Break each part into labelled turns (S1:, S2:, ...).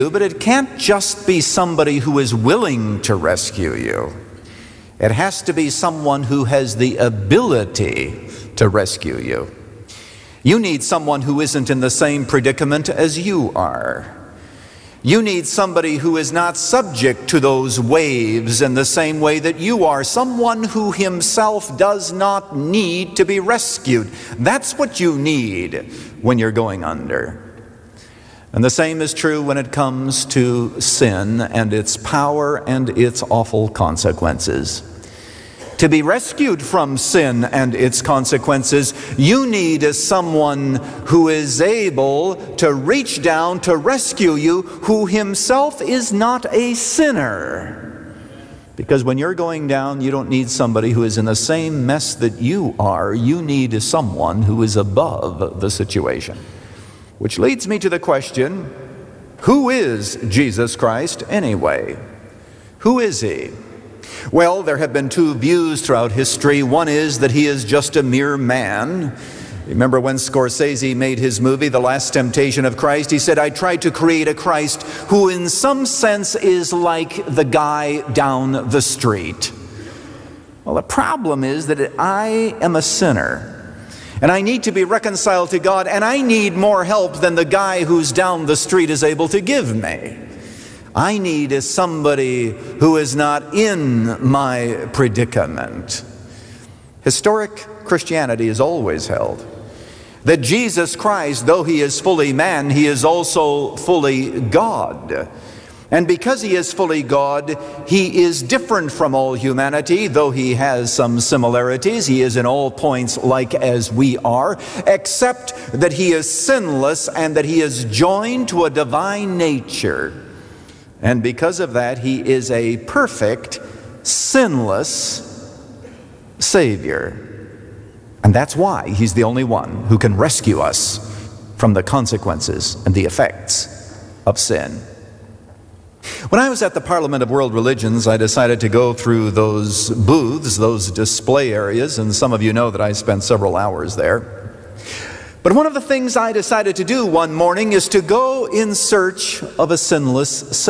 S1: but it can't just be somebody who is willing to rescue you. It has to be someone who has the ability to rescue you. You need someone who isn't in the same predicament as you are. You need somebody who is not subject to those waves in the same way that you are. Someone who himself does not need to be rescued. That's what you need when you're going under. And the same is true when it comes to sin and its power and its awful consequences. To be rescued from sin and its consequences, you need someone who is able to reach down to rescue you, who himself is not a sinner. Because when you're going down, you don't need somebody who is in the same mess that you are. You need someone who is above the situation. Which leads me to the question, who is Jesus Christ anyway? Who is he? Well, there have been two views throughout history. One is that he is just a mere man. Remember when Scorsese made his movie, The Last Temptation of Christ? He said, I tried to create a Christ who in some sense is like the guy down the street. Well, the problem is that I am a sinner, and I need to be reconciled to God, and I need more help than the guy who's down the street is able to give me. I need somebody who is not in my predicament. Historic Christianity has always held that Jesus Christ, though he is fully man, he is also fully God. And because he is fully God, he is different from all humanity, though he has some similarities. He is in all points like as we are, except that he is sinless and that he is joined to a divine nature. And because of that, he is a perfect, sinless Savior. And that's why he's the only one who can rescue us from the consequences and the effects of sin. When I was at the Parliament of World Religions, I decided to go through those booths, those display areas, and some of you know that I spent several hours there. But one of the things I decided to do one morning is to go in search of a sinless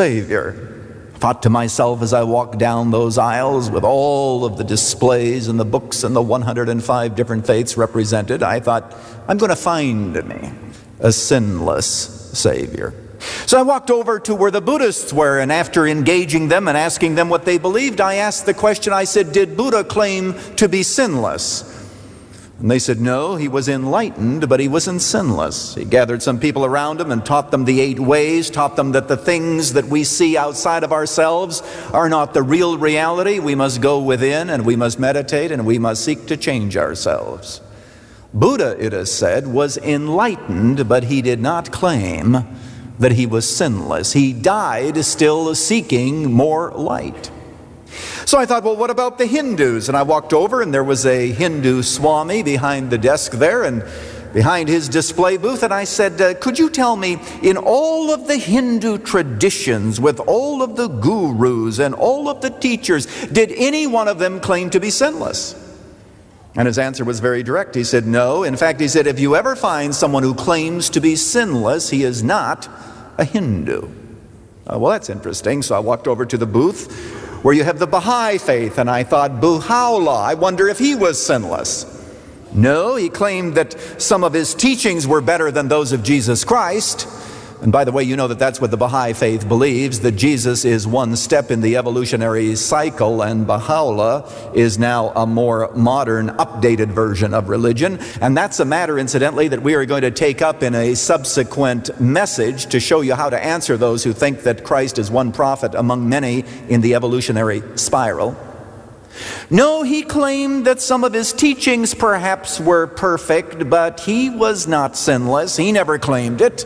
S1: Savior. I thought to myself as I walked down those aisles with all of the displays and the books and the 105 different faiths represented, I thought, I'm going to find me a sinless Savior. So I walked over to where the Buddhists were, and after engaging them and asking them what they believed, I asked the question, I said, did Buddha claim to be sinless? And they said, no, he was enlightened, but he wasn't sinless. He gathered some people around him and taught them the 8 ways, taught them that the things that we see outside of ourselves are not the real reality. We must go within and we must meditate and we must seek to change ourselves. Buddha, it is said, was enlightened, but he did not claim that he was sinless. He died still seeking more light. So I thought, well, what about the Hindus? And I walked over, and there was a Hindu Swami behind the desk there, and behind his display booth, and I said, could you tell me, in all of the Hindu traditions, with all of the gurus and all of the teachers, did any one of them claim to be sinless? And his answer was very direct. He said, no. In fact, he said, if you ever find someone who claims to be sinless, he is not a Hindu. Well, that's interesting. So I walked over to the booth where you have the Baha'i faith, and I thought, Baha'u'llah, I wonder if he was sinless. No, he claimed that some of his teachings were better than those of Jesus Christ. And by the way, you know that that's what the Baha'i faith believes, that Jesus is one step in the evolutionary cycle, and Baha'u'llah is now a more modern, updated version of religion. And that's a matter, incidentally, that we are going to take up in a subsequent message to show you how to answer those who think that Christ is one prophet among many in the evolutionary spiral. No, he claimed that some of his teachings perhaps were perfect, but he was not sinless. He never claimed it.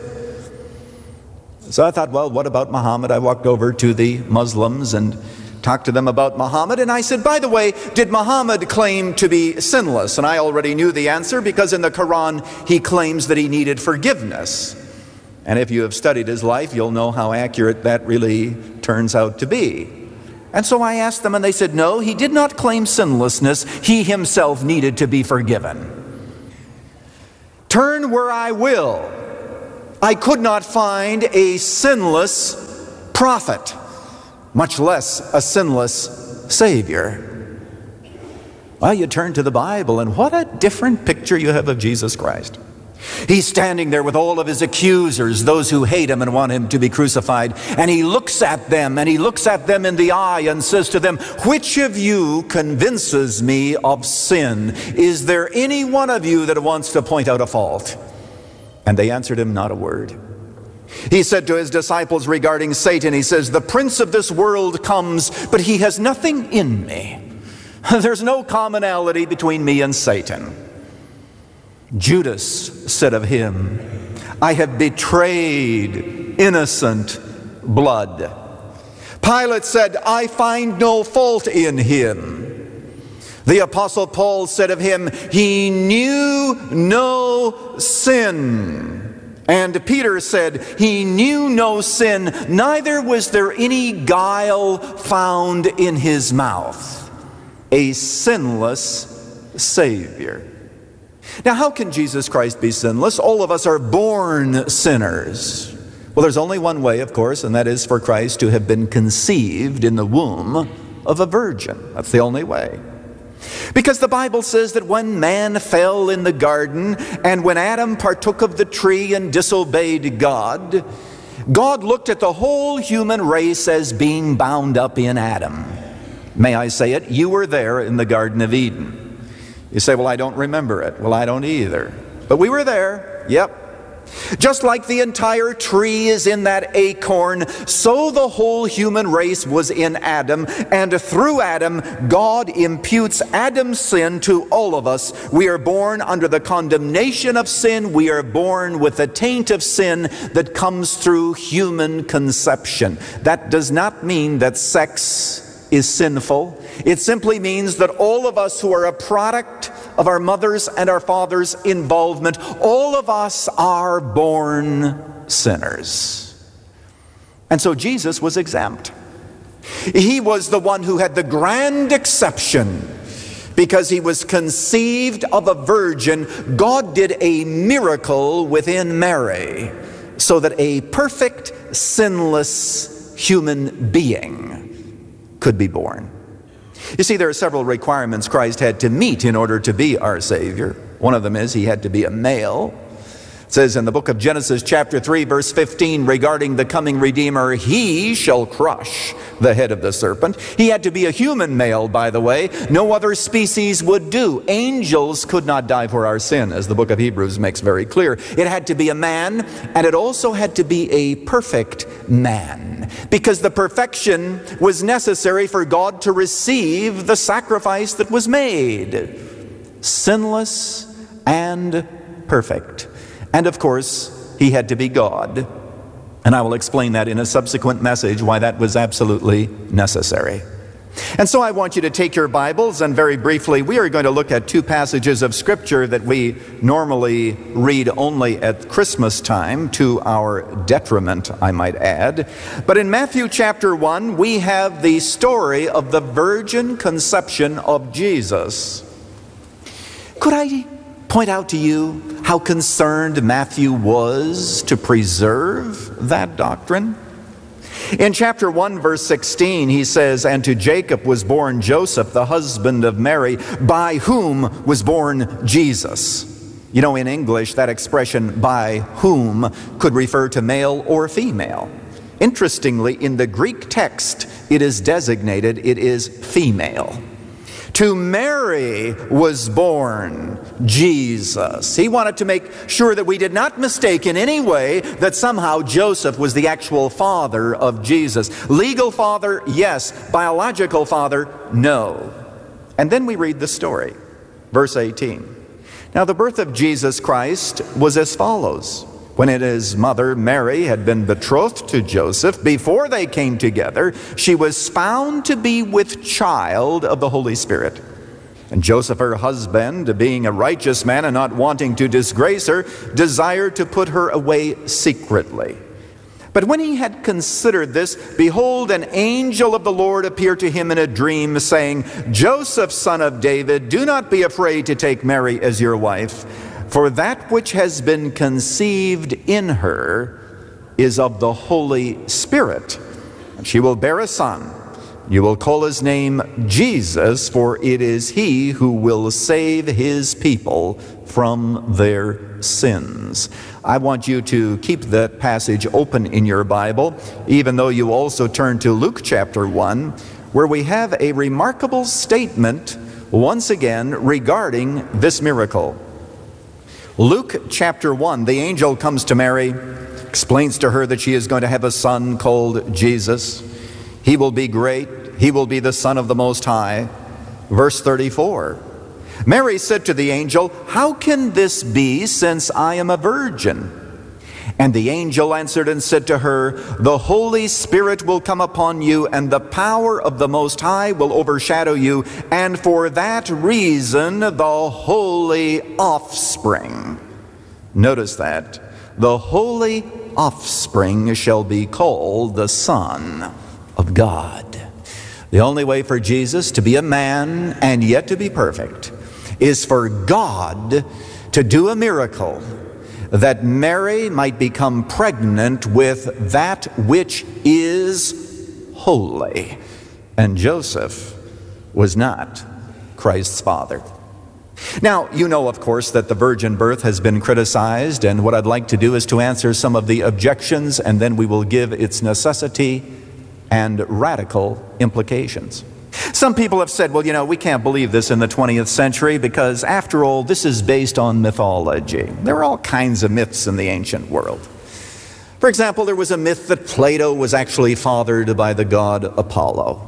S1: So I thought, well, what about Muhammad? I walked over to the Muslims and talked to them about Muhammad, and I said, by the way, did Muhammad claim to be sinless? And I already knew the answer, because in the Quran he claims that he needed forgiveness. And if you have studied his life, you'll know how accurate that really turns out to be. And so I asked them, and they said, no, he did not claim sinlessness. He himself needed to be forgiven. Turn where I will, I could not find a sinless prophet, much less a sinless Savior. Well, you turn to the Bible, and what a different picture you have of Jesus Christ. He's standing there with all of his accusers, those who hate him and want him to be crucified. And he looks at them, and he looks at them in the eye and says to them, "Which of you convinces me of sin? Is there any one of you that wants to point out a fault?" And they answered him not a word. He said to his disciples regarding Satan, he says, "The prince of this world comes, but he has nothing in me." There's no commonality between me and Satan. Judas said of him, "I have betrayed innocent blood." Pilate said, "I find no fault in him." The Apostle Paul said of him, "He knew no sin." And Peter said, "He knew no sin, neither was there any guile found in his mouth." A sinless Savior. Now, how can Jesus Christ be sinless? All of us are born sinners. Well, there's only one way, of course, and that is for Christ to have been conceived in the womb of a virgin. That's the only way. Because the Bible says that when man fell in the garden, and when Adam partook of the tree and disobeyed God, God looked at the whole human race as being bound up in Adam. May I say it? You were there in the Garden of Eden. You say, "Well, I don't remember it." Well, I don't either. But we were there. Yep. Just like the entire tree is in that acorn, so the whole human race was in Adam, and through Adam, God imputes Adam's sin to all of us. We are born under the condemnation of sin. We are born with the taint of sin that comes through human conception. That does not mean that sex is sinful. It simply means that all of us who are a product of our mother's and our father's involvement, all of us are born sinners. And so Jesus was exempt. He was the one who had the grand exception. Because he was conceived of a virgin, God did a miracle within Mary, so that a perfect, sinless human being could be born. You see, there are several requirements Christ had to meet in order to be our Savior. One of them is he had to be a male. It says in the book of Genesis chapter 3 verse 15 regarding the coming Redeemer, "He shall crush the head of the serpent." He had to be a human male, by the way. No other species would do. Angels could not die for our sin, as the book of Hebrews makes very clear. It had to be a man, and it also had to be a perfect man, because the perfection was necessary for God to receive the sacrifice that was made. Sinless and perfect. And of course, he had to be God. And I will explain that in a subsequent message, why that was absolutely necessary. And so I want you to take your Bibles, and very briefly, we are going to look at two passages of Scripture that we normally read only at Christmas time, to our detriment, I might add. But in Matthew chapter 1, we have the story of the virgin conception of Jesus. Could I point out to you how concerned Matthew was to preserve that doctrine? In chapter 1 verse 16 he says, "And to Jacob was born Joseph, the husband of Mary, by whom was born Jesus." You know, in English that expression "by whom" could refer to male or female. Interestingly, in the Greek text it is designated, it is female. To Mary was born Jesus. He wanted to make sure that we did not mistake in any way that somehow Joseph was the actual father of Jesus. Legal father, yes. Biological father, no. And then we read the story. Verse 18. Now the birth of Jesus Christ was as follows. When his mother Mary had been betrothed to Joseph, before they came together, she was found to be with child of the Holy Spirit. And Joseph, her husband, being a righteous man and not wanting to disgrace her, desired to put her away secretly. But when he had considered this, behold, an angel of the Lord appeared to him in a dream, saying, "Joseph, son of David, do not be afraid to take Mary as your wife, For that which has been conceived in her is of the Holy Spirit. And she will bear a son. You will call his name Jesus, for it is he who will save his people from their sins. I want you to keep that passage open in your Bible, even though you also turn to Luke chapter 1, where we have a remarkable statement once again regarding this miracle. Luke chapter 1, the angel comes to Mary, explains to her that she is going to have a son called Jesus. He will be great. He will be the Son of the Most High. Verse 34. Mary said to the angel, "How can this be, since I am a virgin?" And the angel answered and said to her, "The Holy Spirit will come upon you, and the power of the Most High will overshadow you, and for that reason the holy offspring." Notice that. The holy offspring shall be called the Son of God. The only way for Jesus to be a man and yet to be perfect is for God to do a miracle that Mary might become pregnant with that which is holy. And Joseph was not Christ's father. Now, you know, of course, that the virgin birth has been criticized, and what I'd like to do is to answer some of the objections, and then we will give its necessity and radical implications. Some people have said, well, you know, we can't believe this in the 20th century because, after all, this is based on mythology. There are all kinds of myths in the ancient world. For example, there was a myth that Plato was actually fathered by the god Apollo.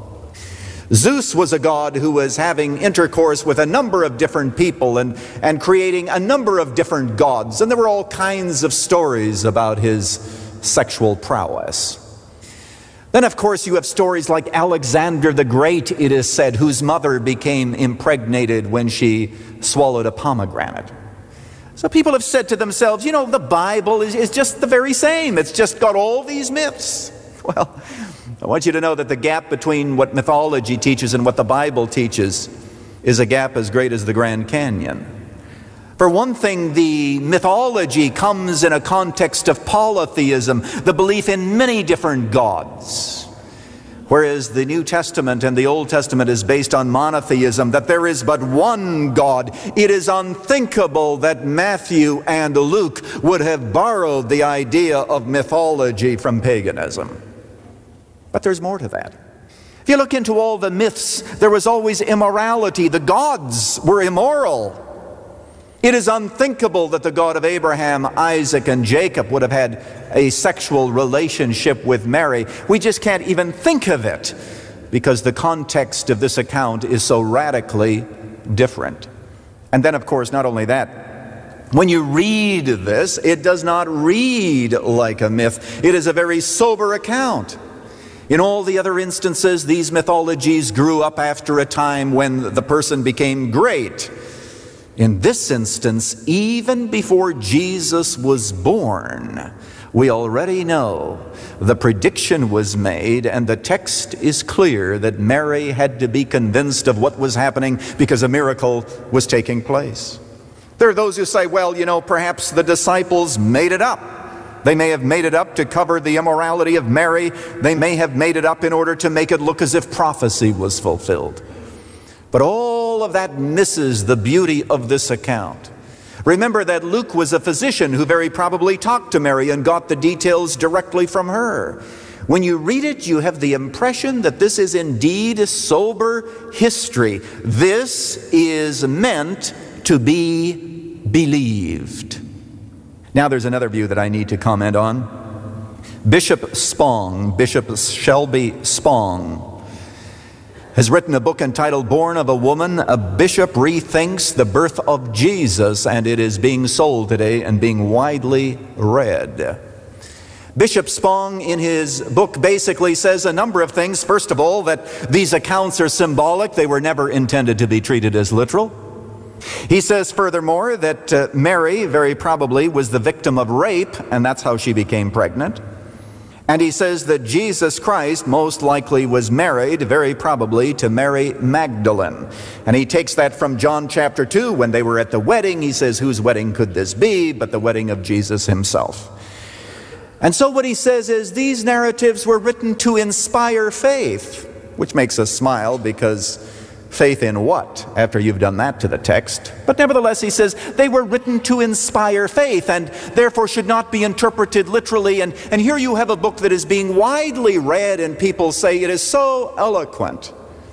S1: Zeus was a god who was having intercourse with a number of different people and creating a number of different gods. And there were all kinds of stories about his sexual prowess. Then, of course, you have stories like Alexander the Great, it is said, whose mother became impregnated when she swallowed a pomegranate. So people have said to themselves, you know, the Bible is just the very same. It's just got all these myths. Well, I want you to know that the gap between what mythology teaches and what the Bible teaches is a gap as great as the Grand Canyon. For one thing, the mythology comes in a context of polytheism, the belief in many different gods. Whereas the New Testament and the Old Testament is based on monotheism, that there is but one God. It is unthinkable that Matthew and Luke would have borrowed the idea of mythology from paganism. But there's more to that. If you look into all the myths, there was always immorality. The gods were immoral. It is unthinkable that the God of Abraham, Isaac, and Jacob would have had a sexual relationship with Mary. We just can't even think of it because the context of this account is so radically different. And then, of course, not only that, when you read this, it does not read like a myth. It is a very sober account. In all the other instances, these mythologies grew up after a time when the person became great. In this instance, even before Jesus was born, we already know the prediction was made, and the text is clear that Mary had to be convinced of what was happening because a miracle was taking place. There are those who say, well, you know, perhaps the disciples made it up. They may have made it up to cover the immorality of Mary. They may have made it up in order to make it look as if prophecy was fulfilled. But all of that misses the beauty of this account. Remember that Luke was a physician who very probably talked to Mary and got the details directly from her. When you read it, you have the impression that this is indeed a sober history. This is meant to be believed. Now there's another view that I need to comment on. Bishop Shelby Spong, has written a book entitled Born of a Woman, A Bishop Rethinks the Birth of Jesus, and it is being sold today and being widely read. Bishop Spong in his book basically says a number of things. First of all, that these accounts are symbolic. They were never intended to be treated as literal. He says furthermore that Mary very probably was the victim of rape, and that's how she became pregnant. And he says that Jesus Christ most likely was married, very probably, to Mary Magdalene. And he takes that from John chapter 2, when they were at the wedding. He says, whose wedding could this be but the wedding of Jesus himself? And so what he says is these narratives were written to inspire faith, which makes us smile, because faith in what, after you've done that to the text? But nevertheless, he says, they were written to inspire faith, and therefore should not be interpreted literally. And here you have a book that is being widely read, and people say it is so eloquent.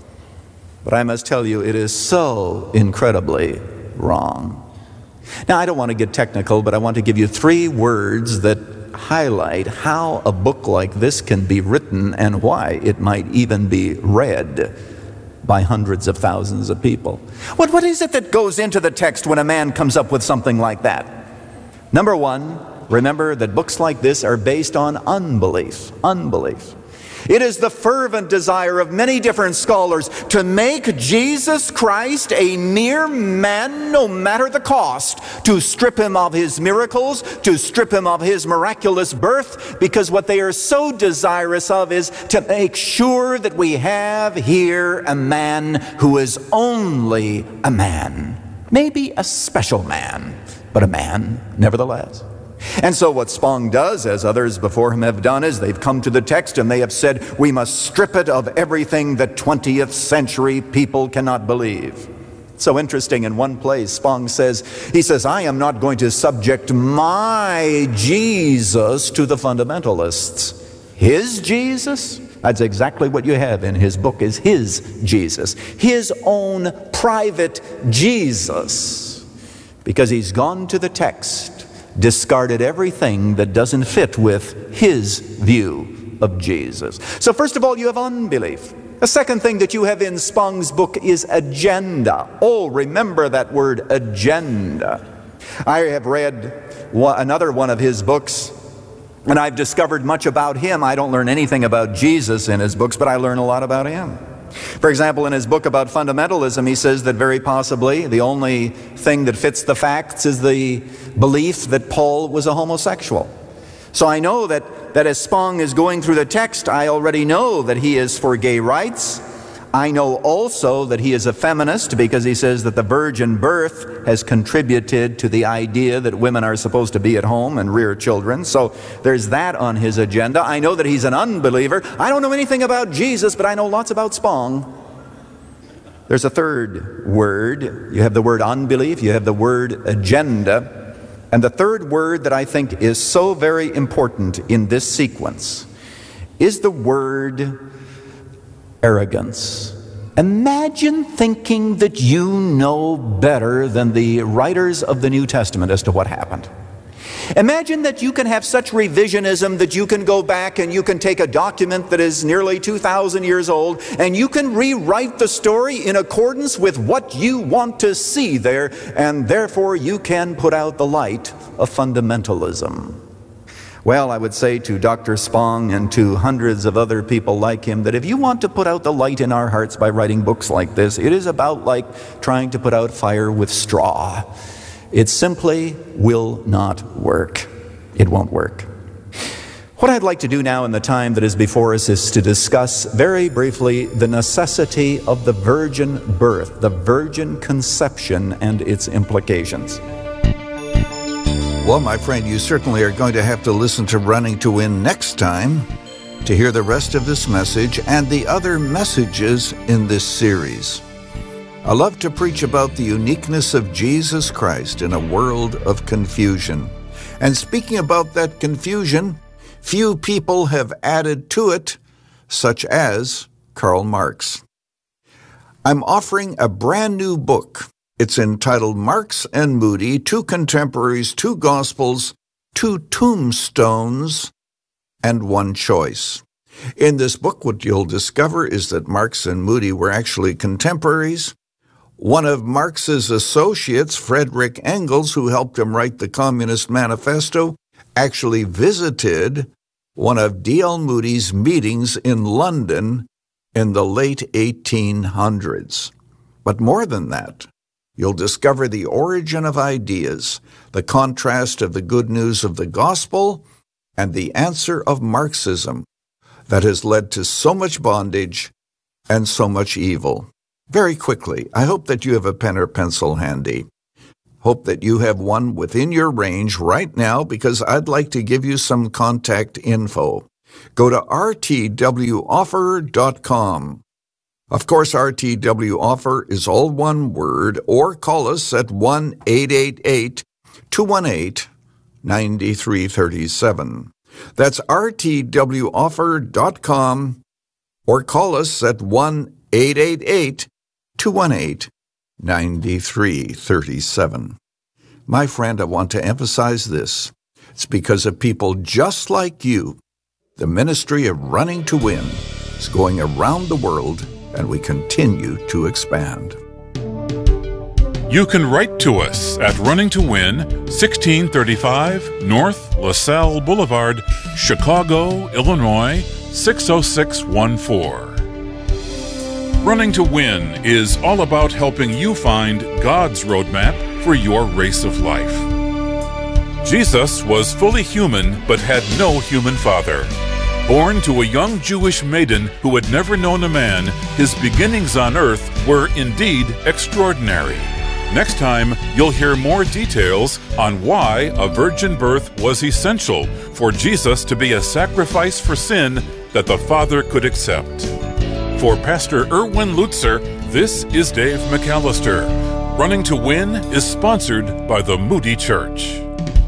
S1: But I must tell you, it is so incredibly wrong. Now, I don't want to get technical, but I want to give you 3 words that highlight how a book like this can be written and why it might even be read by hundreds of thousands of people. What is it that goes into the text when a man comes up with something like that? Number 1, remember that books like this are based on unbelief. Unbelief. It is the fervent desire of many different scholars to make Jesus Christ a mere man, no matter the cost, to strip him of his miracles, to strip him of his miraculous birth, because what they are so desirous of is to make sure that we have here a man who is only a man. Maybe a special man, but a man nevertheless. And so what Spong does, as others before him have done, is they've come to the text and they have said, we must strip it of everything that 20th century people cannot believe. So interesting, in one place, Spong says, I am not going to subject my Jesus to the fundamentalists. His Jesus? That's exactly what you have in his book, is his Jesus. His own private Jesus. Because he's gone to the text, discarded everything that doesn't fit with his view of Jesus. So first of all, you have unbelief. The second thing that you have in Spong's book is agenda. Oh, remember that word, agenda. I have read another one of his books, and I've discovered much about him. I don't learn anything about Jesus in his books, but I learn a lot about him. For example, in his book about fundamentalism, he says that very possibly the only thing that fits the facts is the belief that Paul was a homosexual. So I know that as Spong is going through the text, I already know that he is for gay rights. I know also that he is a feminist, because he says that the virgin birth has contributed to the idea that women are supposed to be at home and rear children. So there's that on his agenda. I know that he's an unbeliever. I don't know anything about Jesus, but I know lots about Spong. There's a third word. You have the word unbelief, you have the word agenda. And the third word that I think is so very important in this sequence is the word arrogance. Imagine thinking that you know better than the writers of the New Testament as to what happened. Imagine that you can have such revisionism that you can go back and you can take a document that is nearly 2,000 years old and you can rewrite the story in accordance with what you want to see there, and therefore you can put out the light of fundamentalism. Well, I would say to Dr. Spong and to hundreds of other people like him that if you want to put out the light in our hearts by writing books like this, it is about like trying to put out fire with straw. It simply will not work. It won't work. What I'd like to do now in the time that is before us is to discuss very briefly the necessity of the virgin birth, the virgin conception and its implications.
S2: Well, my friend, you certainly are going to have to listen to Running to Win next time to hear the rest of this message and the other messages in this series. I love to preach about the uniqueness of Jesus Christ in a world of confusion. And speaking about that confusion, few people have added to it, such as Karl Marx. I'm offering a brand new book. It's entitled Marx and Moody, Two Contemporaries, Two Gospels, Two Tombstones, and One Choice. In this book, what you'll discover is that Marx and Moody were actually contemporaries. One of Marx's associates, Frederick Engels, who helped him write the Communist Manifesto, actually visited one of D.L. Moody's meetings in London in the late 1800s. But more than that, you'll discover the origin of ideas, the contrast of the good news of the gospel and the answer of Marxism that has led to so much bondage and so much evil. Very quickly, I hope that you have a pen or pencil handy. Hope that you have one within your range right now, because I'd like to give you some contact info. Go to rtwoffer.com. Of course, RTW Offer is all one word, or call us at 1-888-218-9337. That's rtwoffer.com, or call us at 1-888-218-9337. My friend, I want to emphasize this. It's because of people just like you. The ministry of Running to Win is going around the world, and we continue to expand.
S3: You can write to us at Running to Win, 1635 North LaSalle Boulevard, Chicago, Illinois, 60614. Running to Win is all about helping you find God's roadmap for your race of life. Jesus was fully human but had no human father. Born to a young Jewish maiden who had never known a man, his beginnings on earth were indeed extraordinary. Next time, you'll hear more details on why a virgin birth was essential for Jesus to be a sacrifice for sin that the Father could accept. For Pastor Erwin Lutzer, this is Dave McAllister. Running to Win is sponsored by the Moody Church.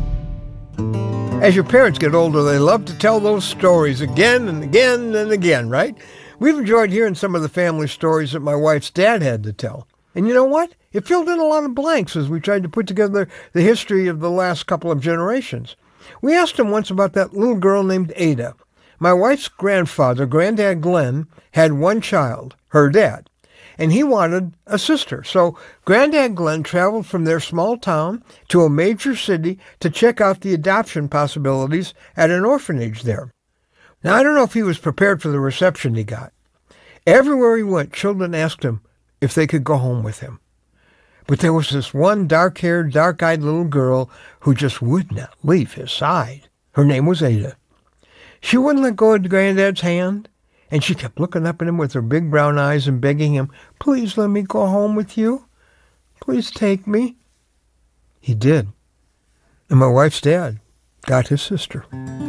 S4: As your parents get older, they love to tell those stories again and again and again, right? We've enjoyed hearing some of the family stories that my wife's dad had to tell. And you know what? It filled in a lot of blanks as we tried to put together the history of the last couple of generations. We asked him once about that little girl named Ada. My wife's grandfather, Granddad Glenn, had one child, her dad, and he wanted a sister. So Granddad Glenn traveled from their small town to a major city to check out the adoption possibilities at an orphanage there. Now, I don't know if he was prepared for the reception he got. Everywhere he went, children asked him if they could go home with him. But there was this one dark-haired, dark-eyed little girl who just would not leave his side. Her name was Ada. She wouldn't let go of Granddad's hand, and she kept looking up at him with her big brown eyes and begging him, "Please let me go home with you. Please take me." He did. And my wife's dad got his sister.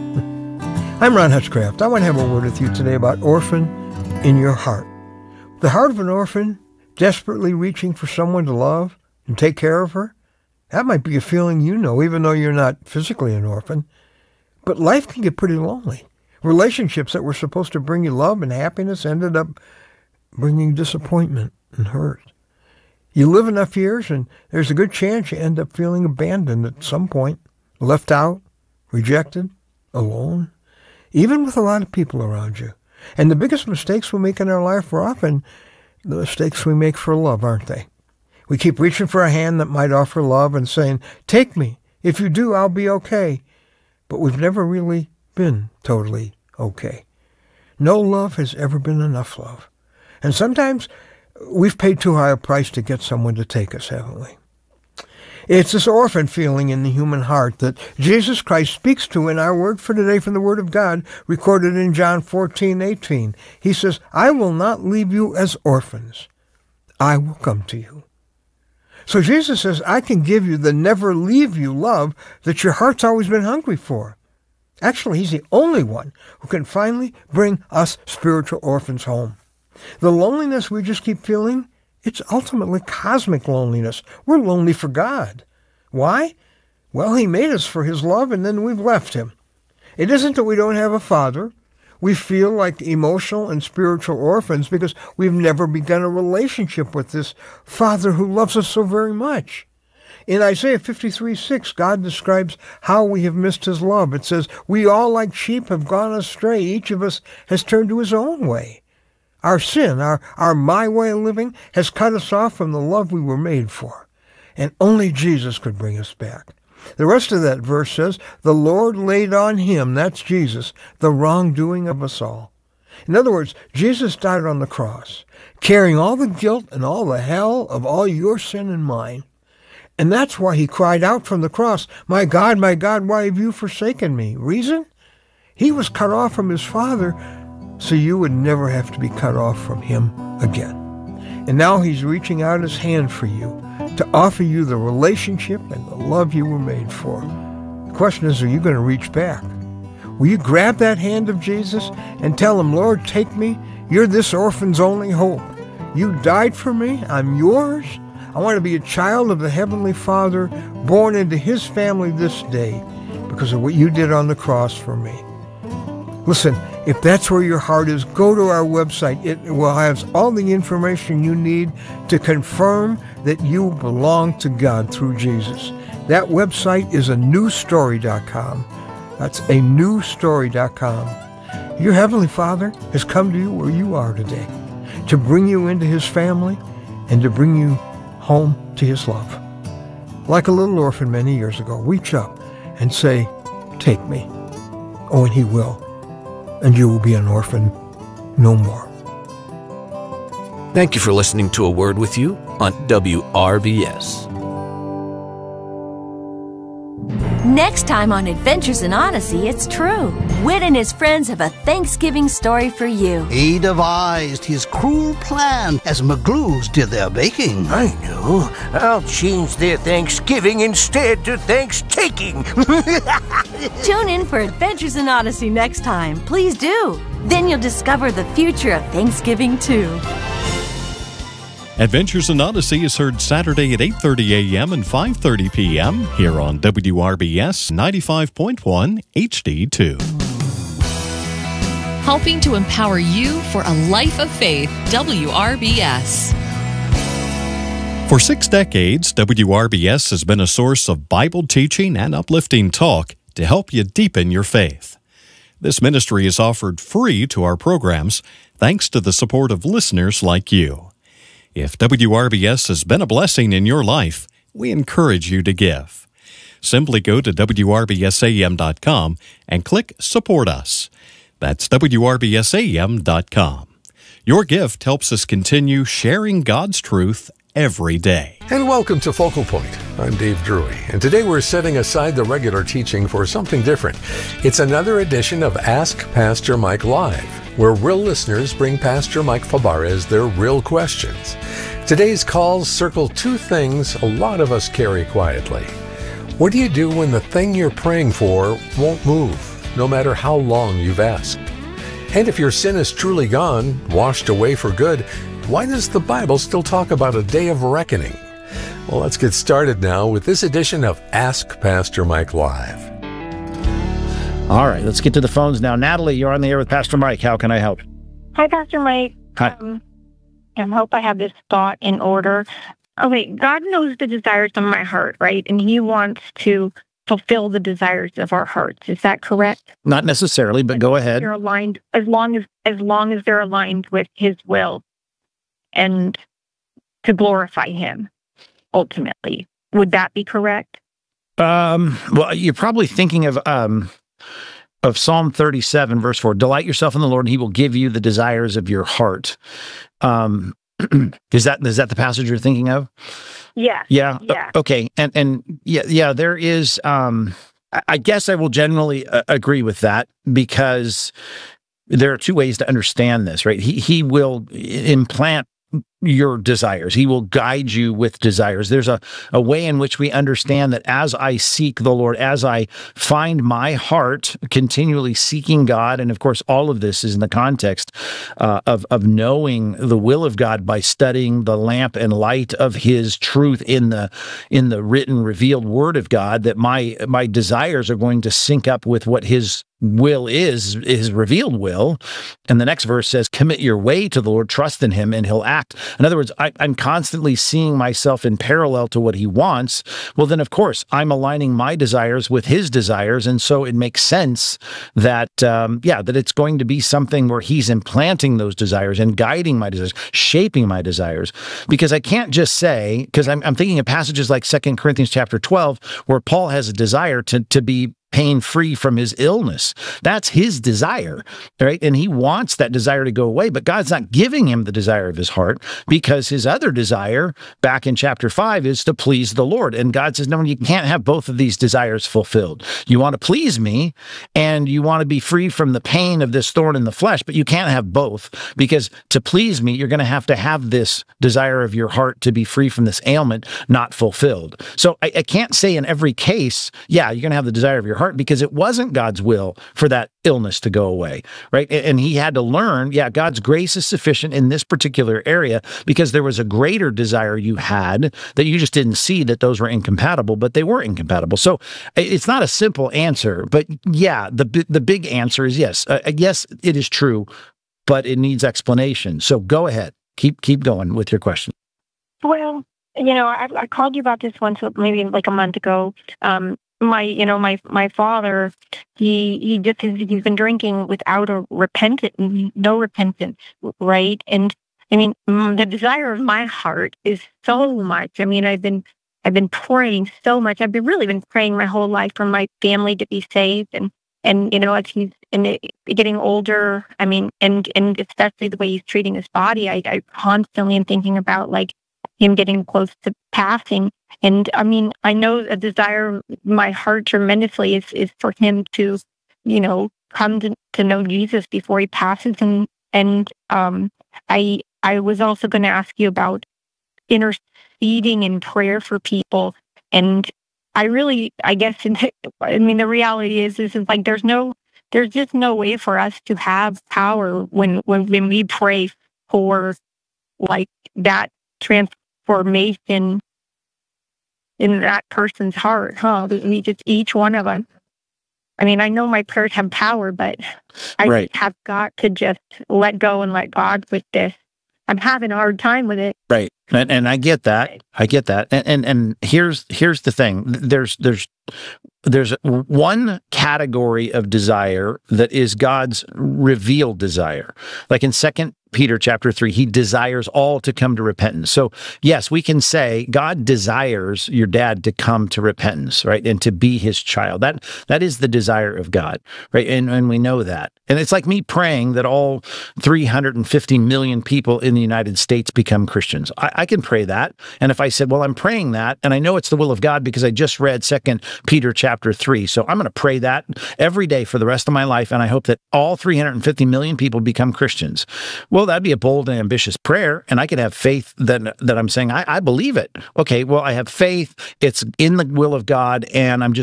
S4: I'm Ron Hutchcraft. I want to have a word with you today about orphan in your heart. The heart of an orphan, desperately reaching for someone to love and take care of her. That might be a feeling you know, even though you're not physically an orphan. But life can get pretty lonely. Relationships that were supposed to bring you love and happiness ended up bringing disappointment and hurt. You live enough years, and there's a good chance you end up feeling abandoned at some point, left out, rejected, alone, even with a lot of people around you. And the biggest mistakes we make in our life are often the mistakes we make for love, aren't they? We keep reaching for a hand that might offer love and saying, "Take me. If you do, I'll be okay." But we've never really been totally okay. No love has ever been enough love. And sometimes we've paid too high a price to get someone to take us, haven't we? It's this orphan feeling in the human heart that Jesus Christ speaks to in our word for today from the Word of God, recorded in John 14:18. He says, "I will not leave you as orphans. I will come to you." So Jesus says, I can give you the never leave you love that your heart's always been hungry for. Actually, he's the only one who can finally bring us spiritual orphans home. The loneliness we just keep feeling, it's ultimately cosmic loneliness. We're lonely for God. Why? Well, he made us for his love, and then we've left him. It isn't that we don't have a father. We feel like emotional and spiritual orphans because we've never begun a relationship with this Father who loves us so very much. In Isaiah 53:6, God describes how we have missed his love. It says, "We all like sheep have gone astray. Each of us has turned to his own way." Our sin, our my way of living, has cut us off from the love we were made for. And only Jesus could bring us back. The rest of that verse says, "The Lord laid on him," that's Jesus, "the wrongdoing of us all." In other words, Jesus died on the cross, carrying all the guilt and all the hell of all your sin and mine. And that's why he cried out from the cross, my God, why have you forsaken me?" Reason? He was cut off from his Father so you would never have to be cut off from him again. And now he's reaching out his hand for you to offer you the relationship and the love you were made for. The question is, are you going to reach back? Will you grab that hand of Jesus and tell him, Lord, take me. You're this orphan's only hope. You died for me. I'm yours. I want to be a child of the Heavenly Father, born into his family this day because of what you did on the cross for me. Listen, if that's where your heart is, go to our website. It will have all the information you need to confirm that you belong to God through Jesus. That website is anewstory.com. That's anewstory.com. Your Heavenly Father has come to you where you are today to bring you into his family and to bring you home to his love. Like a little orphan many years ago, reach up and say, take me. Oh, and he will. And you will be an orphan no more.
S5: Thank you for listening to A Word With You on WRBS.
S6: Next time on Adventures in Odyssey, it's true. Whit and his friends have a Thanksgiving story for you.
S7: He devised his cruel plan as McGlues did their baking.
S8: I know. I'll change their Thanksgiving instead to Thanks-taking.
S6: Tune in for Adventures in Odyssey next time. Please do. Then you'll discover the future of Thanksgiving, too.
S9: Adventures in Odyssey is heard Saturday at 8:30 a.m. and 5:30 p.m. here on WRBS 95.1 HD2.
S10: Helping to empower you for a life of faith, WRBS.
S9: For 6 decades, WRBS has been a source of Bible teaching and uplifting talk to help you deepen your faith. This ministry is offered free to our programs thanks to the support of listeners like you. If WRBS has been a blessing in your life, we encourage you to give. Simply go to WRBSAM.com and click Support Us. That's WRBSAM.com. Your gift helps us continue sharing God's truth every day.
S11: And welcome to Focal Point. I'm Dave Drury, and today we're setting aside the regular teaching for something different. It's another edition of Ask Pastor Mike Live, where real listeners bring Pastor Mike Fabarez their real questions. Today's calls circle 2 things a lot of us carry quietly. What do you do when the thing you're praying for won't move, no matter how long you've asked? And if your sin is truly gone, washed away for good, why does the Bible still talk about a day of reckoning? Well, let's get started now with this edition of Ask Pastor Mike Live.
S12: All right, let's get to the phones now. Natalie, you're on the air with Pastor Mike. How can I help?
S13: Hi, Pastor Mike.
S12: Hi.
S13: I hope I have this thought in order. Okay, God knows the desires of my heart, right? And he wants to fulfill the desires of our hearts. Is that correct?
S12: Not necessarily, but go ahead.
S13: They're aligned as long as they're aligned with his will and to glorify him ultimately. Would that be correct?
S12: Well, you're probably thinking of Psalm 37, verse 4. Delight yourself in the Lord, and he will give you the desires of your heart. Is that the passage you're thinking of?
S13: Yes.
S12: Yeah.
S13: Yeah.
S12: Okay. And yeah, there is, I guess I will generally agree with that, because there are 2 ways to understand this, right? He will implant your desires. He will guide you with desires. There's a way in which we understand that as I seek the Lord, as I find my heart continually seeking God, and of course, all of this is in the context of knowing the will of God by studying the lamp and light of his truth in the written, revealed word of God, that my desires are going to sync up with what his will is, his revealed will. And the next verse says, commit your way to the Lord, trust in him, and he'll act. In other words, I'm constantly seeing myself in parallel to what he wants. Well, then, of course, I'm aligning my desires with his desires. And so it makes sense that, that it's going to be something where he's implanting those desires and guiding my desires, shaping my desires. Because I can't just say, because I'm thinking of passages like 2 Corinthians chapter 12, where Paul has a desire to be pain-free from his illness. That's his desire, right? And he wants that desire to go away, but God's not giving him the desire of his heart, because his other desire back in chapter 5 is to please the Lord. And God says, no, you can't have both of these desires fulfilled. You want to please me and you want to be free from the pain of this thorn in the flesh, but you can't have both, because to please me, you're going to have this desire of your heart to be free from this ailment not fulfilled. So I can't say in every case, yeah, you're going to have the desire of your heart, because it wasn't God's will for that illness to go away, right? And he had to learn, yeah, God's grace is sufficient in this particular area, because there was a greater desire you had that you just didn't see, that those were incompatible, but they were incompatible. So it's not a simple answer, but yeah, the big answer is yes. Yes, it is true, but it needs explanation. So go ahead. Keep going with your question.
S13: Well, I called you about this once, maybe like a month ago. My father, he's been drinking without no repentance, right? And I mean, the desire of my heart is so much. I mean, I've been praying so much. I've really been praying my whole life for my family to be saved, and as he's getting older, I mean, and especially the way he's treating his body, I constantly am thinking about like him getting close to passing. And I mean, I know a desire of my heart tremendously is for him to, come to know Jesus before he passes. And I was also going to ask you about interceding in prayer for people. And I guess, the reality is like there's just no way for us to have power when we pray for like that transformation in that person's heart, huh? We just, each one of us. I mean, I know my prayers have power, but I
S12: right.
S13: have got to just let go and let God with this. I'm having a hard time with it.
S12: Right. And I get that. And here's the thing. There's one category of desire that is God's revealed desire. Like in 2 Peter chapter 3, he desires all to come to repentance. So yes, we can say God desires your dad to come to repentance, right? And to be his child. That is the desire of God, right? And we know that. And it's like me praying that all 350 million people in the United States become Christians. I can pray that. And if I said, well, I'm praying that, and I know it's the will of God because I just read 2 Peter chapter 3. So I'm going to pray that every day for the rest of my life. And I hope that all 350 million people become Christians. Well, that'd be a bold and ambitious prayer. And I could have faith that I'm saying, I believe it. Okay, well, I have faith. It's in the will of God. And I'm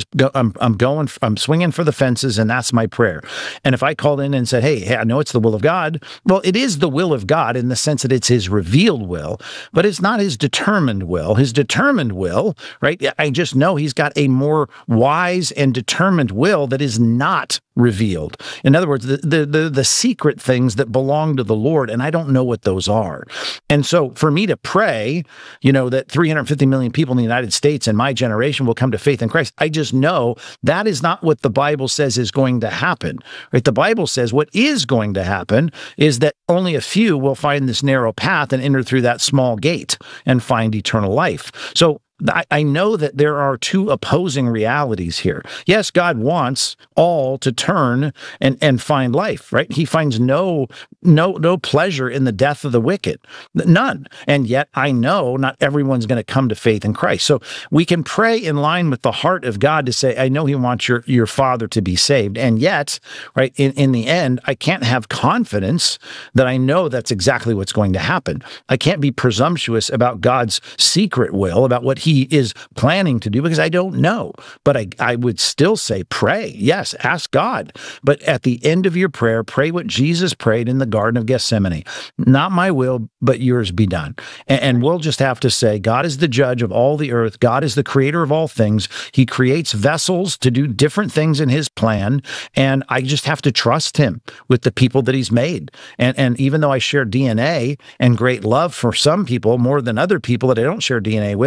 S12: swinging for the fences, and that's my prayer. And if I called in and said, hey, I know it's the will of God. Well, it is the will of God in the sense that it's his revealed will, but it's not his determined will. His determined will, right? I just know he's got a more wise and determined will that is not revealed. In other words, the secret things that belong to the Lord, and I don't know what those are. And so for me to pray, that 350 million people in the United States in my generation will come to faith in Christ, I just know that is not what the Bible says is going to happen. Right? The Bible says what is going to happen is that only a few will find this narrow path and enter through that small gate and find eternal life. So I know that there are two opposing realities here. Yes, God wants all to turn and find life, right? He finds no pleasure in the death of the wicked, none. And yet I know not everyone's going to come to faith in Christ. So we can pray in line with the heart of God to say, I know he wants your father to be saved. And yet, right, in the end, I can't have confidence that I know that's exactly what's going to happen. I can't be presumptuous about God's secret will, about what he is planning to do, because I don't know. But I would still say pray. Yes, ask God. But at the end of your prayer, pray what Jesus prayed in the Garden of Gethsemane. Not my will, but yours be done. And we'll just have to say, God is the judge of all the earth. God is the creator of all things. He creates vessels to do different things in his plan. And I just have to trust him with the people that he's made. And even though I share DNA and great love for some people more than other people that I don't share DNA with, and I've never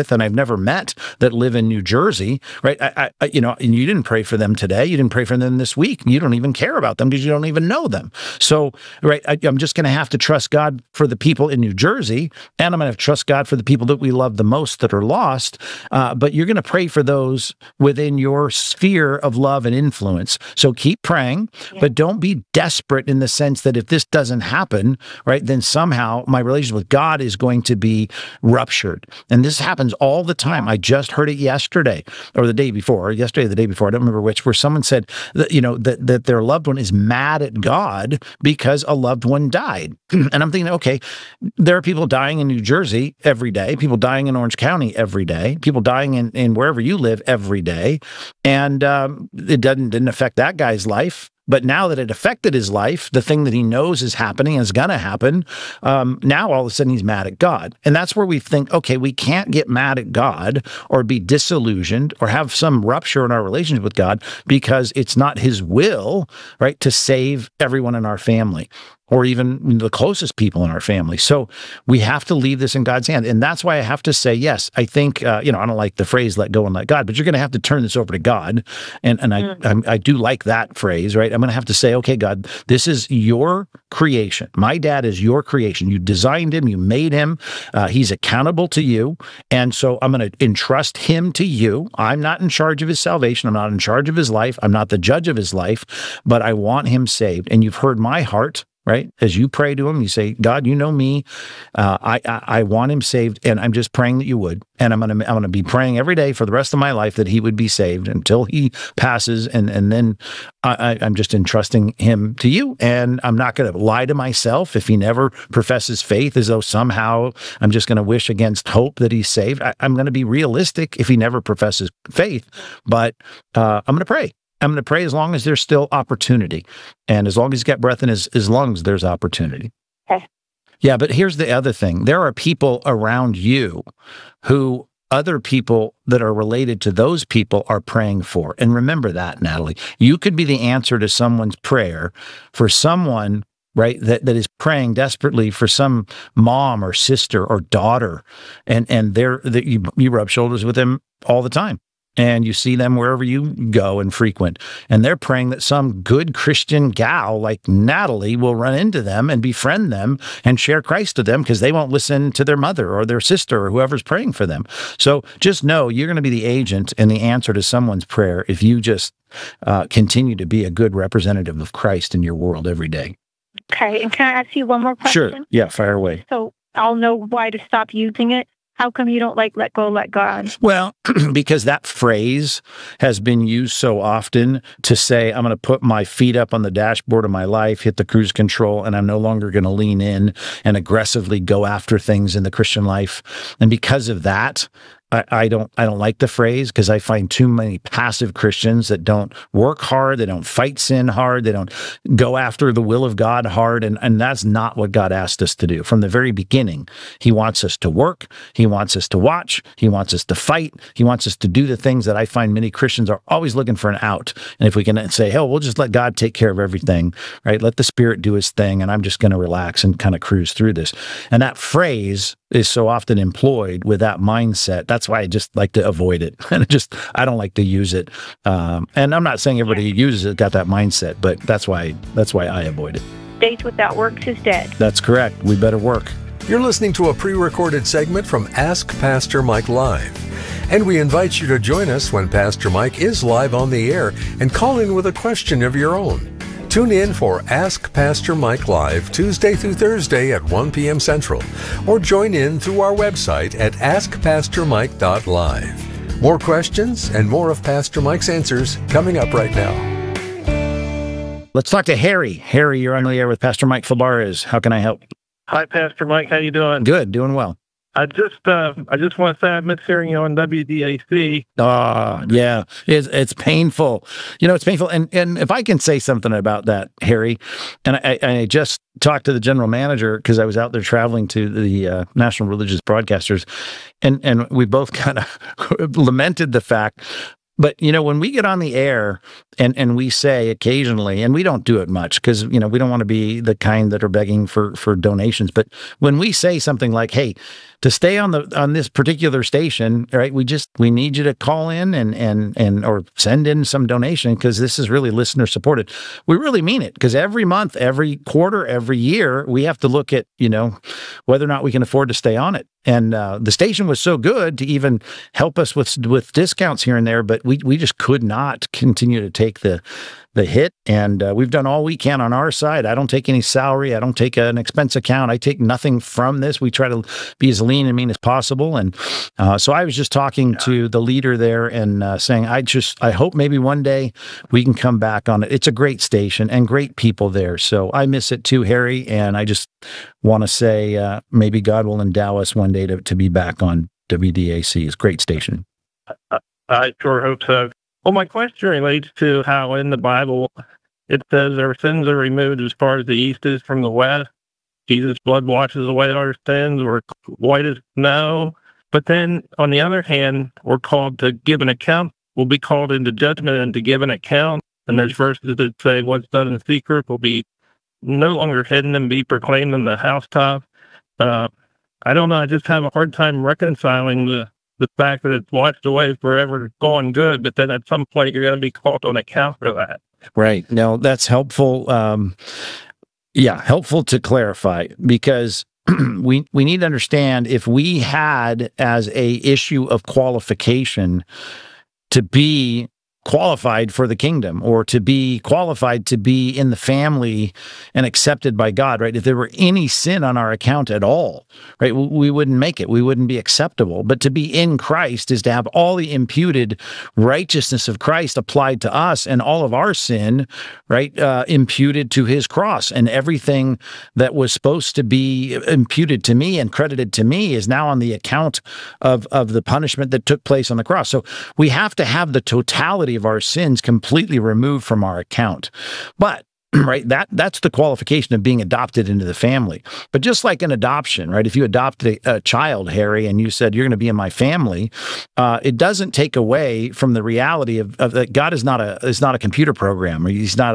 S12: never met that live in New Jersey, right? I and you didn't pray for them today. You didn't pray for them this week. You don't even care about them because you don't even know them. So, right, I'm just going to have to trust God for the people in New Jersey, and I'm going to trust God for the people that we love the most that are lost. But you're going to pray for those within your sphere of love and influence. So keep praying, but don't be desperate in the sense that if this doesn't happen, right, then somehow my relationship with God is going to be ruptured. And this happens all the time. I just heard it yesterday or the day before, yesterday or the day before, I don't remember which, where someone said that, that their loved one is mad at God because a loved one died. And I'm thinking, okay, there are people dying in New Jersey every day, people dying in Orange County every day, people dying in wherever you live every day. And it didn't affect that guy's life. But now that it affected his life, the thing that he knows is happening and is going to happen, now all of a sudden he's mad at God. And that's where we think, okay, we can't get mad at God or be disillusioned or have some rupture in our relationship with God because it's not his will, right, to save everyone in our family, or even the closest people in our family. So we have to leave this in God's hand. And that's why I have to say, yes, I think, I don't like the phrase, let go and let God, but you're going to have to turn this over to God. And I do like that phrase, right? I'm going to have to say, okay, God, this is your creation. My dad is your creation. You designed him. You made him. He's accountable to you. And so I'm going to entrust him to you. I'm not in charge of his salvation. I'm not in charge of his life. I'm not the judge of his life, but I want him saved. And you've heard my heart, right? As you pray to him, you say, God, you know me. I want him saved, and I'm just praying that you would. And I'm going to be praying every day for the rest of my life that he would be saved until he passes, and then I'm just entrusting him to you. And I'm not going to lie to myself if he never professes faith, as though somehow I'm just going to wish against hope that he's saved. I'm going to be realistic if he never professes faith, but I'm going to pray. I'm going to pray as long as there's still opportunity. And as long as he's got breath in his lungs, there's opportunity.
S13: Okay.
S12: Yeah, but here's the other thing. There are people around you who other people that are related to those people are praying for. And remember that, Natalie. You could be the answer to someone's prayer for someone, right, that is praying desperately for some mom or sister or daughter. And you rub shoulders with them all the time. And you see them wherever you go and frequent. And they're praying that some good Christian gal like Natalie will run into them and befriend them and share Christ to them because they won't listen to their mother or their sister or whoever's praying for them. So just know you're going to be the agent and the answer to someone's prayer if you just continue to be a good representative of Christ in your world every day.
S13: Okay. And can I ask you one more question?
S12: Sure. Yeah, fire away.
S13: So I'll know why to stop using it. How come you don't like let go, let God?
S12: Well, because that phrase has been used so often to say, I'm going to put my feet up on the dashboard of my life, hit the cruise control, and I'm no longer going to lean in and aggressively go after things in the Christian life. And because of that, I don't like the phrase because I find too many passive Christians that don't work hard, they don't fight sin hard, they don't go after the will of God hard, and that's not what God asked us to do. From the very beginning, he wants us to work, he wants us to watch, he wants us to fight, he wants us to do the things that I find many Christians are always looking for an out. And if we can say, hell, we'll just let God take care of everything, right? Let the Spirit do his thing, and I'm just going to relax and kind of cruise through this. And that phrase is so often employed with that mindset. That's why I just like to avoid it. And I don't like to use it. And I'm not saying everybody who uses it got that mindset, but that's why I avoid it.
S13: Faith without works is dead.
S12: That's correct. We better work.
S11: You're listening to a pre-recorded segment from Ask Pastor Mike Live. And we invite you to join us when Pastor Mike is live on the air and call in with a question of your own. Tune in for Ask Pastor Mike Live Tuesday through Thursday at 1 p.m. Central, or join in through our website at askpastormike.live. More questions and more of Pastor Mike's answers coming up right now.
S12: Let's talk to Harry. Harry, you're on the air with Pastor Mike Fabarez. How can I help?
S14: Hi, Pastor Mike. How you doing?
S12: Good, doing well.
S14: I just want to say I miss hearing you on WDAC.
S12: Yeah, it's painful. It's painful. And if I can say something about that, Harry, and I just talked to the general manager because I was out there traveling to the National Religious Broadcasters, and we both kind of lamented the fact But, when we get on the air and we say occasionally, and we don't do it much because, we don't want to be the kind that are begging for donations. But when we say something like, hey, to stay on this particular station, right, we need you to call in and or send in some donation because this is really listener supported. We really mean it because every month, every quarter, every year, we have to look at, whether or not we can afford to stay on it. And the station was so good to even help us with discounts here and there, but we just could not continue to take the hit. And we've done all we can on our side. I don't take any salary. I don't take an expense account. I take nothing from this. We try to be as lean and mean as possible. And so I was just talking to the leader there and saying, I hope maybe one day we can come back on it. It's a great station and great people there. So I miss it too, Harry. And I just want to say maybe God will endow us one day to be back on WDAC. It's a great station.
S14: I sure hope so. Well, my question relates to how in the Bible it says our sins are removed as far as the east is from the west. Jesus' blood washes away our sins. We're white as snow. But then, on the other hand, we're called to give an account. We'll be called into judgment and to give an account. And there's verses that say what's done in secret will be no longer hidden and be proclaimed on the housetop. I don't know. I just have a hard time reconciling the fact that it's washed away forever, going good, but then at some point you're going to be called on account for that.
S12: Right. No, that's helpful. Helpful to clarify because we need to understand if we had as a issue of qualification to be qualified for the kingdom or to be qualified to be in the family and accepted by God, right? If there were any sin on our account at all, right, we wouldn't make it. We wouldn't be acceptable. But to be in Christ is to have all the imputed righteousness of Christ applied to us and all of our sin, right, imputed to his cross. And everything that was supposed to be imputed to me and credited to me is now on the account of the punishment that took place on the cross. So we have to have the totality of our sins completely removed from our account. But right, that's the qualification of being adopted into the family. But just like an adoption, right, if you adopt a child, Harry, and you said you're going to be in my family, it doesn't take away from the reality of that God is not a computer program. He's not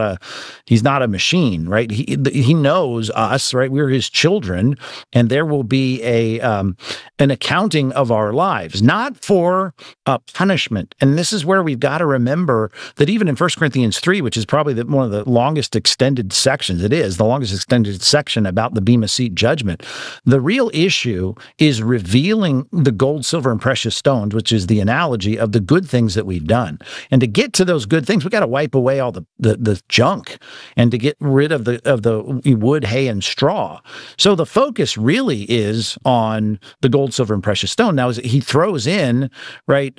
S12: a machine, right? He knows us, right? We're his children, and there will be an accounting of our lives, not for punishment. And this is where we've got to remember that even in 1 Corinthians 3, which is probably one of the longest extended sections, it is the longest extended section about the Bema Seat judgment. The real issue is revealing the gold, silver, and precious stones, which is the analogy of the good things that we've done. And to get to those good things, we got to wipe away all the junk and to get rid of the wood, hay, and straw. So the focus really is on the gold, silver, and precious stone. Now, he throws in, right,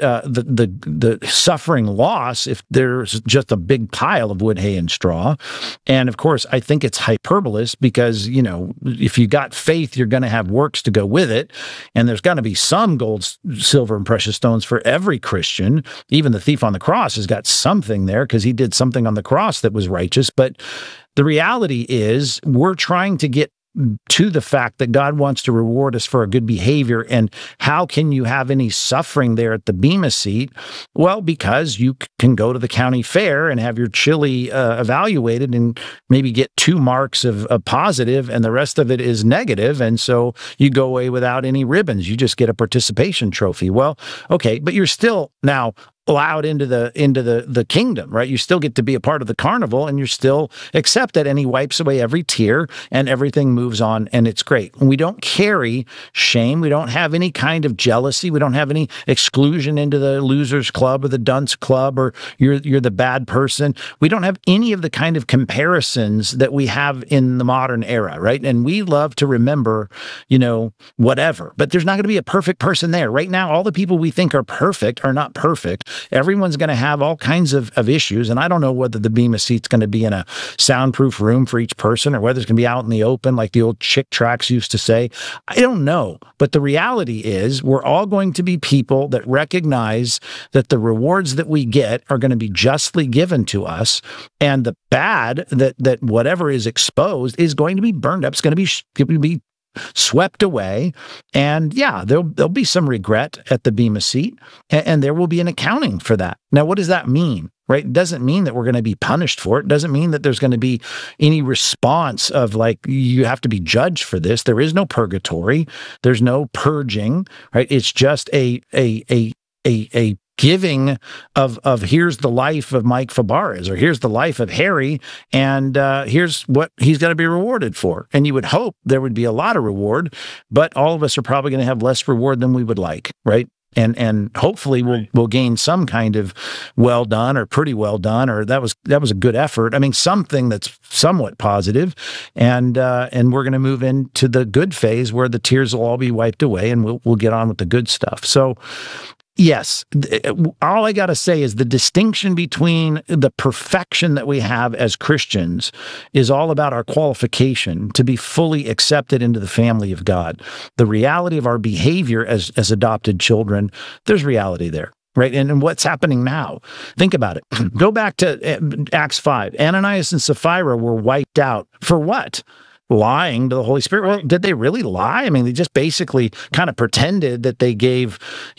S12: the suffering loss if there's just a big pile of wood, hay, and straw. And of course, I think it's hyperbole because, if you got faith, you're going to have works to go with it. And there's got to be some gold, silver, and precious stones for every Christian. Even the thief on the cross has got something there because he did something on the cross that was righteous. But the reality is we're trying to get to the fact that God wants to reward us for a good behavior. And how can you have any suffering there at the Bema Seat? Well, because you can go to the county fair and have your chili evaluated and maybe get 2 marks of positive and the rest of it is negative. And so you go away without any ribbons. You just get a participation trophy. Well, okay, but you're still now allowed into the kingdom, right? You still get to be a part of the carnival and you're still accepted, and he wipes away every tear and everything moves on and it's great. And we don't carry shame. We don't have any kind of jealousy. We don't have any exclusion into the losers club or the dunce club or you're the bad person. We don't have any of the kind of comparisons that we have in the modern era, right? And we love to remember, whatever, but there's not going to be a perfect person there. Right now, all the people we think are perfect are not perfect. Everyone's going to have all kinds of issues, and I don't know whether the Bema Seat's going to be in a soundproof room for each person or whether it's going to be out in the open like the old Chick tracts used to say. I don't know, but the reality is we're all going to be people that recognize that the rewards that we get are going to be justly given to us, and the bad that whatever is exposed is going to be burned up. It's going to be swept away. And yeah, there'll be some regret at the Bema seat, and there will be an accounting for that. Now, what does that mean? Right? It doesn't mean that we're going to be punished for it. It doesn't mean that there's going to be any response of like, you have to be judged for this. There is no purgatory. There's no purging, right? It's just a giving of here's the life of Mike Fabarez, or here's the life of Harry, and here's what he's going to be rewarded for. And you would hope there would be a lot of reward, but all of us are probably going to have less reward than we would like, right? And hopefully we'll gain some kind of well done, or pretty well done, or that was a good effort. I mean, something that's somewhat positive, and we're going to move into the good phase where the tears will all be wiped away, and we'll get on with the good stuff. So, yes, all I got to say is the distinction between the perfection that we have as Christians is all about our qualification to be fully accepted into the family of God. The reality of our behavior as adopted children, there's reality there. Right. And what's happening now? Think about it. Go back to Acts 5. Ananias and Sapphira were wiped out. For what? Lying to the Holy Spirit. Well, did they really lie? I mean, they just basically kind of pretended that they gave,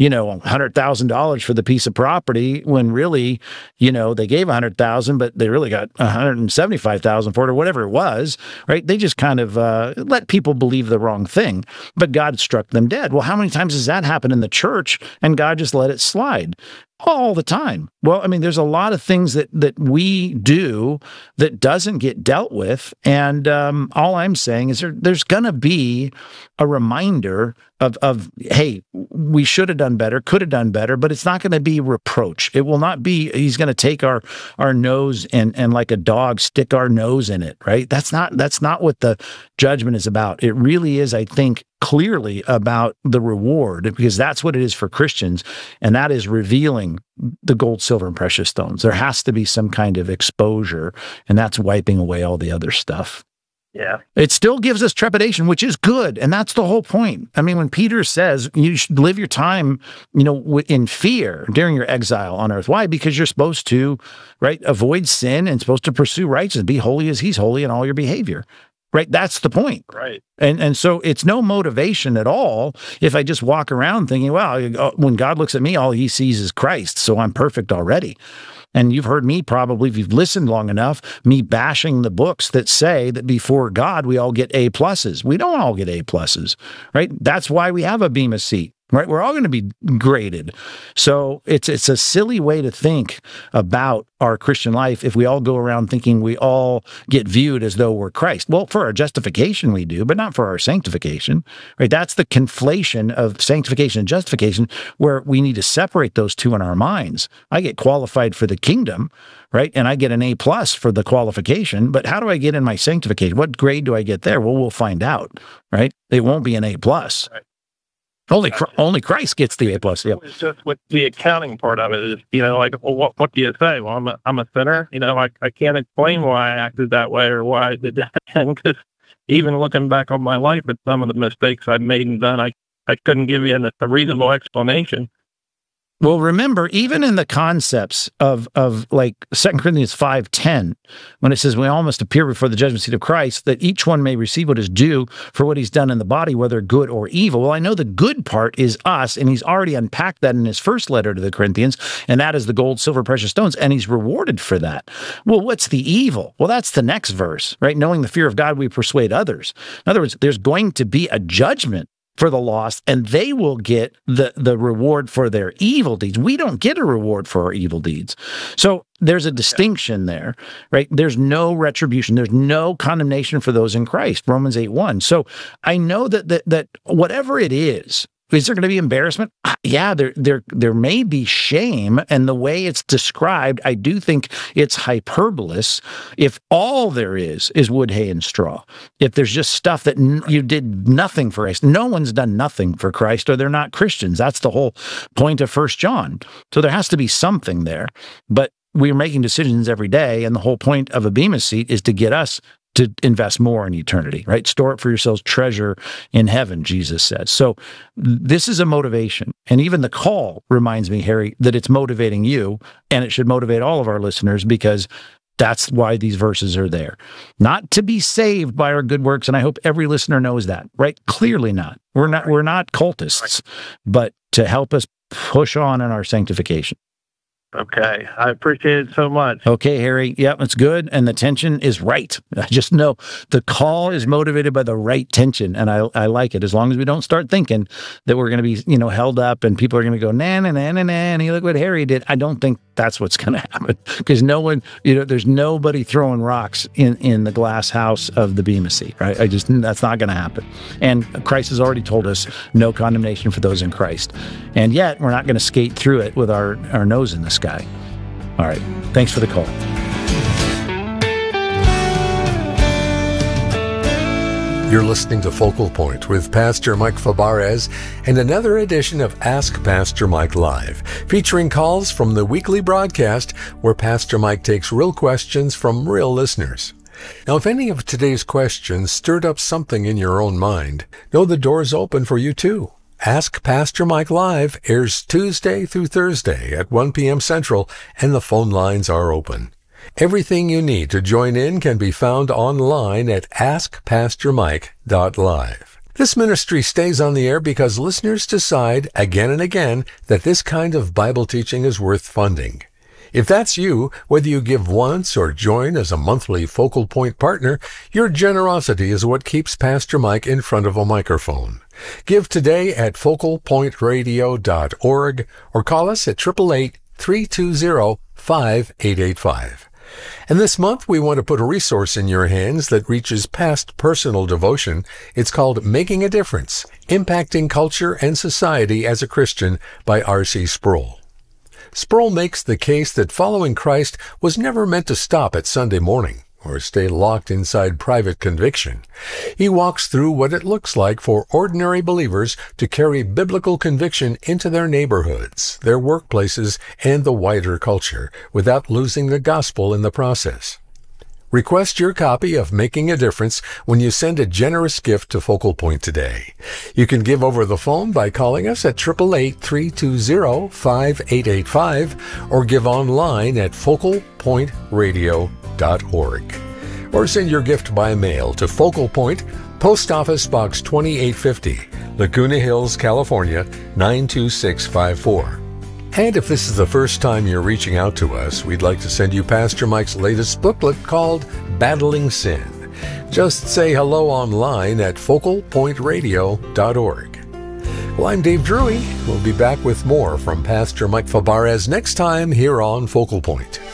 S12: $100,000 for the piece of property when really, they gave $100,000, but they really got $175,000 for it, or whatever it was, right? They just kind of let people believe the wrong thing, but God struck them dead. Well, how many times has that happened in the church and God just let it slide? All the time. Well, I mean, there's a lot of things that we do that doesn't get dealt with. And all I'm saying is there's going to be a reminder of, hey, we should have done better, could have done better, but it's not going to be reproach. It will not be, he's going to take our nose and like a dog stick our nose in it, right? That's not what the judgment is about. It really is, I think, clearly about the reward, because that's what it is for Christians, and that is revealing the gold, silver, and precious stones. There has to be some kind of exposure, and that's wiping away all the other stuff.
S14: Yeah.
S12: It still gives us trepidation, which is good, and that's the whole point. I mean, when Peter says you should live your time, in fear during your exile on earth. Why? Because you're supposed to, right, avoid sin and supposed to pursue righteousness, be holy as he's holy in all your behavior. Right? That's the point.
S14: Right.
S12: And so it's no motivation at all if I just walk around thinking, well, when God looks at me, all he sees is Christ, so I'm perfect already. And you've heard me probably, if you've listened long enough, me bashing the books that say that before God, we all get A+. We don't all get A+, right? That's why we have a Bema seat. Right, we're all going to be graded. So it's a silly way to think about our Christian life if we all go around thinking we all get viewed as though we're Christ. Well, for our justification we do, but not for our sanctification. Right? That's the conflation of sanctification and justification, where we need to separate those two in our minds. I get qualified for the kingdom, right? And I get an A+ for the qualification, but how do I get in my sanctification? What grade do I get there? Well, we'll find out, right? It won't be an A+. Right. Only Christ gets the A+. Yep.
S14: It's just with the accounting part of it is, well, what do you say? Well, I'm a sinner. I can't explain why I acted that way or why I did that. Because even looking back on my life at some of the mistakes I've made and done, I couldn't give you a reasonable explanation.
S12: Well, remember, even in the concepts of like 2 Corinthians 5:10, when it says we all must appear before the judgment seat of Christ, that each one may receive what is due for what he's done in the body, whether good or evil. Well, I know the good part is us, and he's already unpacked that in his first letter to the Corinthians, and that is the gold, silver, precious stones, and he's rewarded for that. Well, what's the evil? Well, that's the next verse, right? Knowing the fear of God, we persuade others. In other words, there's going to be a judgment for the lost, and they will get the reward for their evil deeds. We don't get a reward for our evil deeds. So there's a distinction there, right? There's no retribution. There's no condemnation for those in Christ, Romans 8:1. So I know that whatever it is there going to be embarrassment? Yeah, there may be shame, and the way it's described, I do think it's hyperbolous. If all there is wood, hay, and straw, if there's just stuff that you did nothing for Christ, no one's done nothing for Christ, or they're not Christians. That's the whole point of 1 John. So there has to be something there, but we're making decisions every day, and the whole point of a Bema seat is to get us to invest more in eternity, right? Store up for yourselves treasure in heaven, Jesus says. So this is a motivation. And even the call reminds me, Harry, that it's motivating you, and it should motivate all of our listeners, because That's why these verses are there. Not to be saved by our good works, and I hope every listener knows that, right? Clearly not. We're not cultists, but to help us push on in our sanctification.
S14: Okay. I appreciate it so much.
S12: Okay, Harry. Yep, it's good. And the tension is right. I just know the call is motivated by the right tension. And I like it. As long as we don't start thinking that we're going to be, held up and people are going to go, nah, nah, nah, nah, nah, and look what Harry did. I don't think that's what's going to happen, because no one, there's nobody throwing rocks in the glass house of the Bema Seat, right? That's not going to happen. And Christ has already told us no condemnation for those in Christ. And yet we're not going to skate through it with our nose in the sky. All right. Thanks for the call.
S11: You're listening to Focal Point with Pastor Mike Fabarez and another edition of Ask Pastor Mike Live, featuring calls from the weekly broadcast where Pastor Mike takes real questions from real listeners. Now, if any of today's questions stirred up something in your own mind, know the door's open for you too. Ask Pastor Mike Live airs Tuesday through Thursday at 1 p.m. Central, and the phone lines are open. Everything you need to join in can be found online at askpastormike.live. This ministry stays on the air because listeners decide again and again that this kind of Bible teaching is worth funding. If that's you, whether you give once or join as a monthly Focal Point partner, your generosity is what keeps Pastor Mike in front of a microphone. Give today at focalpointradio.org or call us at 888-320-5885. And this month, we want to put a resource in your hands that reaches past personal devotion. It's called Making a Difference, Impacting Culture and Society as a Christian by R.C. Sproul. Sproul makes the case that following Christ was never meant to stop at Sunday morning or stay locked inside private conviction. He walks through what it looks like for ordinary believers to carry biblical conviction into their neighborhoods, their workplaces, and the wider culture without losing the gospel in the process. Request your copy of Making a Difference when you send a generous gift to Focal Point today. You can give over the phone by calling us at 888-320-5885 or give online at focalpointradio.org. Or send your gift by mail to Focal Point, Post Office Box 2850, Laguna Hills, California, 92654. And if this is the first time you're reaching out to us, we'd like to send you Pastor Mike's latest booklet called Battling Sin. Just say hello online at focalpointradio.org. Well, I'm Dave Drury. We'll be back with more from Pastor Mike Fabarez next time here on Focal Point.